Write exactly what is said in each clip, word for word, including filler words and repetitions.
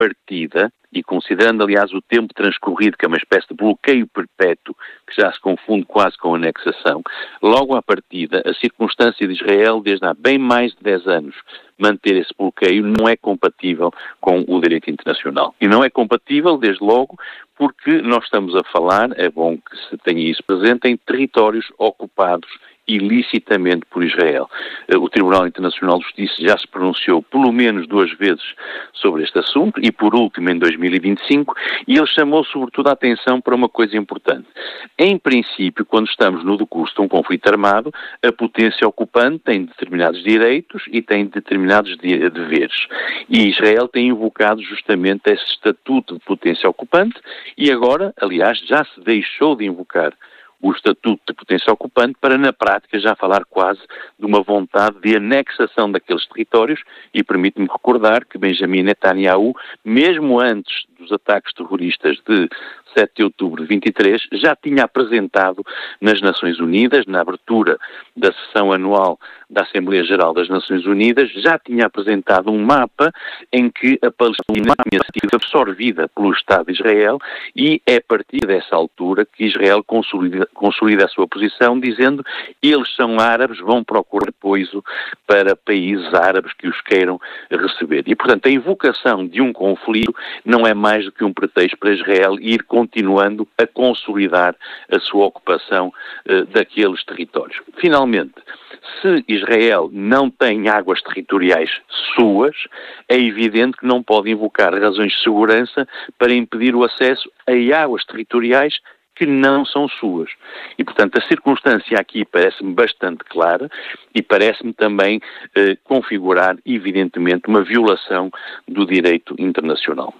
partida, e considerando, aliás, o tempo transcorrido, que é uma espécie de bloqueio perpétuo, que já se confunde quase com anexação, logo à partida, a circunstância de Israel, desde há bem mais de dez anos, manter esse bloqueio não é compatível com o direito internacional. E não é compatível, desde logo, porque nós estamos a falar, é bom que se tenha isso presente, em territórios ocupados ilicitamente por Israel. O Tribunal Internacional de Justiça já se pronunciou pelo menos duas vezes sobre este assunto, e por último em dois mil e vinte e cinco, e ele chamou sobretudo a atenção para uma coisa importante. Em princípio, quando estamos no decurso de um conflito armado, a potência ocupante tem determinados direitos e tem determinados deveres. E Israel tem invocado justamente esse estatuto de potência ocupante, e agora, aliás, já se deixou de invocar o Estatuto de Potência Ocupante para, na prática, já falar quase de uma vontade de anexação daqueles territórios, e permite-me recordar que Benjamin Netanyahu, mesmo antes dos ataques terroristas de sete de outubro de vinte e três, já tinha apresentado nas Nações Unidas, na abertura da sessão anual da Assembleia Geral das Nações Unidas, já tinha apresentado um mapa em que a Palestina tinha sido absorvida pelo Estado de Israel, e é a partir dessa altura que Israel consolida, consolida a sua posição, dizendo eles são árabes, vão procurar apoio para países árabes que os queiram receber. E, portanto, a invocação de um conflito não é mais do que um pretexto para Israel ir continuando a consolidar a sua ocupação uh, daqueles territórios. Finalmente, se Israel não tem águas territoriais suas, é evidente que não pode invocar razões de segurança para impedir o acesso a águas territoriais que não são suas. E, portanto, a circunstância aqui parece-me bastante clara e parece-me também eh, configurar, evidentemente, uma violação do direito internacional.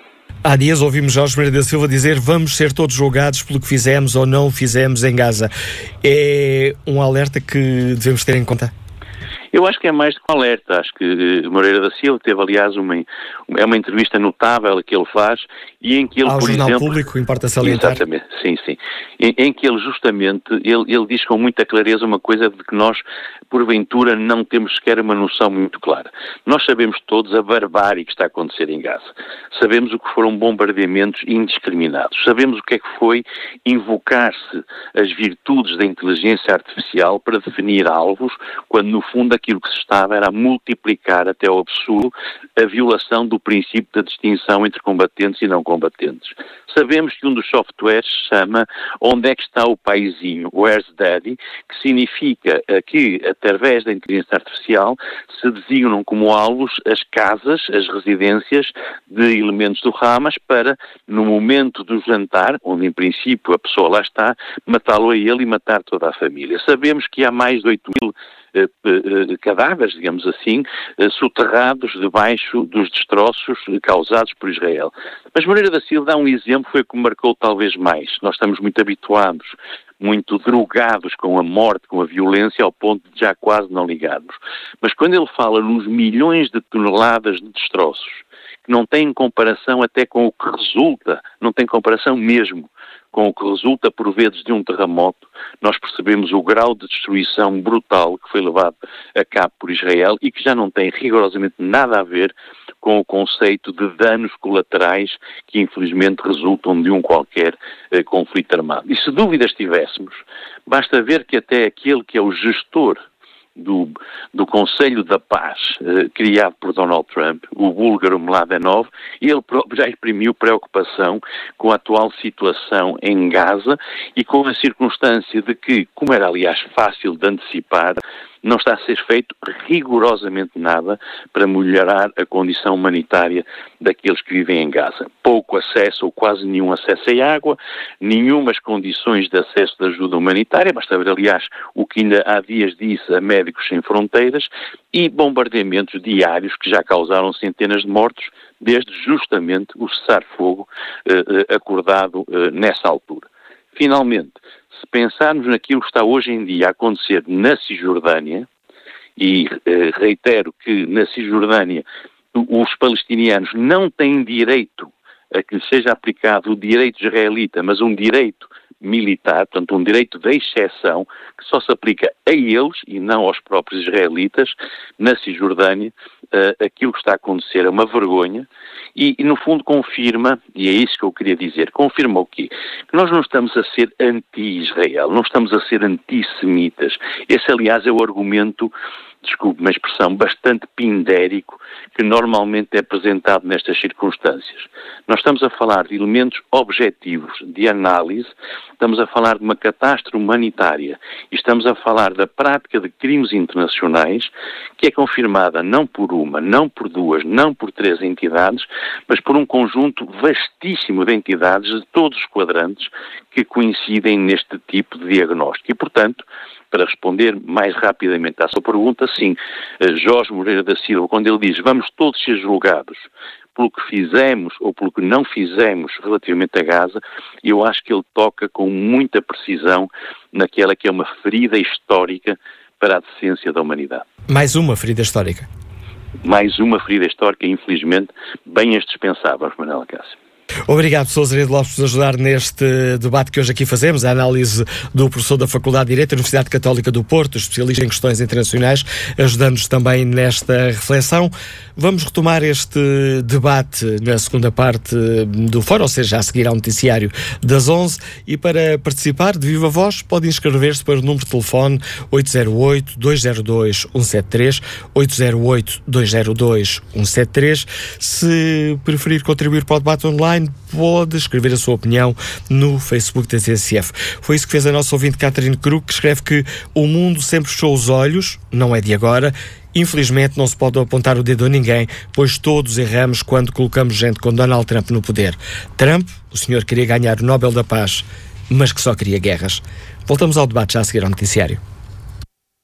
Há dias ouvimos Jorge Moreira da Silva dizer vamos ser todos julgados pelo que fizemos ou não fizemos em Gaza. É um alerta que devemos ter em conta? Eu acho que é mais do que um alerta. Acho que uh, Moreira da Silva teve, aliás, uma, é uma entrevista notável que ele faz e em que ele, Ao por Jornal exemplo... Público, importa salientar. Exatamente, sim, sim. Em, em que ele justamente, ele, ele diz com muita clareza uma coisa de que nós, porventura, não temos sequer uma noção muito clara. Nós sabemos todos a barbárie que está a acontecer em Gaza. Sabemos o que foram bombardeamentos indiscriminados. Sabemos o que é que foi invocar-se as virtudes da inteligência artificial para definir alvos, quando no fundo aquilo que se estava era a multiplicar até ao absurdo a violação do princípio da distinção entre combatentes e não combatentes. Sabemos que um dos softwares se chama Onde é que está o paizinho, Where's Daddy, que significa que, através da inteligência artificial, se designam como alvos as casas, as residências de elementos do Hamas para, no momento do jantar, onde em princípio a pessoa lá está, matá-lo a ele e matar toda a família. Sabemos que há mais de oito mil Uh, uh, cadáveres, digamos assim, uh, soterrados debaixo dos destroços uh, causados por Israel. Mas Moreira da Silva dá um exemplo, foi o que me marcou talvez mais. Nós estamos muito habituados, muito drogados com a morte, com a violência, ao ponto de já quase não ligarmos. Mas quando ele fala nos milhões de toneladas de destroços, que não tem comparação até com o que resulta, não tem comparação mesmo com o que resulta por vezes de um terremoto, nós percebemos o grau de destruição brutal que foi levado a cabo por Israel e que já não tem rigorosamente nada a ver com o conceito de danos colaterais que infelizmente resultam de um qualquer eh, conflito armado. E se dúvidas tivéssemos, basta ver que até aquele que é o gestor Do, do Conselho da Paz, eh, criado por Donald Trump, o búlgaro Mladenov, ele próprio já exprimiu preocupação com a atual situação em Gaza e com a circunstância de que, como era aliás fácil de antecipar, não está a ser feito rigorosamente nada para melhorar a condição humanitária daqueles que vivem em Gaza. Pouco acesso ou quase nenhum acesso à água, nenhumas condições de acesso de ajuda humanitária, basta ver, aliás, o que ainda há dias disse a Médicos Sem Fronteiras, e bombardeamentos diários que já causaram centenas de mortos, desde justamente o cessar-fogo eh, acordado eh, nessa altura. Finalmente, se pensarmos naquilo que está hoje em dia a acontecer na Cisjordânia, e eh, reitero que na Cisjordânia os palestinianos não têm direito a que lhes seja aplicado o direito israelita, mas um direito militar, portanto um direito de exceção que só se aplica a eles e não aos próprios israelitas na Cisjordânia. Uh, aquilo que está a acontecer é uma vergonha e, e no fundo confirma, e é isso que eu queria dizer, confirma o quê? Que nós não estamos a ser anti-Israel, não estamos a ser antissemitas. Esse aliás é o argumento, desculpe uma expressão, bastante pindérico que normalmente é apresentado nestas circunstâncias. Nós estamos a falar de elementos objetivos de análise, estamos a falar de uma catástrofe humanitária e estamos a falar da prática de crimes internacionais que é confirmada não por uma, não por duas, não por três entidades, mas por um conjunto vastíssimo de entidades de todos os quadrantes que coincidem neste tipo de diagnóstico. E, portanto, para responder mais rapidamente à sua pergunta, sim, Jorge Moreira da Silva, quando ele diz vamos todos ser julgados pelo que fizemos ou pelo que não fizemos relativamente a Gaza, eu acho que ele toca com muita precisão naquela que é uma ferida histórica para a decência da humanidade. Mais uma ferida histórica. Mais uma ferida histórica, infelizmente, bem as dispensáveis, Manuel Cássio. Obrigado, professor Azeredo Lopes, por nos ajudar neste debate que hoje aqui fazemos, a análise do professor da Faculdade de Direito da Universidade Católica do Porto, especialista em questões internacionais, ajudando-nos também nesta reflexão. Vamos retomar este debate na segunda parte do fórum, ou seja, a seguir ao noticiário das onze, e para participar de viva voz pode inscrever-se para o número de telefone oito zero oito, dois zero dois, um sete três, oito zero oito, dois zero dois, um sete três. Se preferir contribuir para o debate online, pode escrever a sua opinião no Facebook da T S F. Foi isso que fez a nossa ouvinte Catherine Krug, que escreve que o mundo sempre fechou os olhos, não é de agora. Infelizmente não se pode apontar o dedo a ninguém, pois todos erramos quando colocamos gente com Donald Trump no poder. Trump, o senhor queria ganhar o Nobel da Paz, mas que só queria guerras. Voltamos ao debate já a seguir ao noticiário.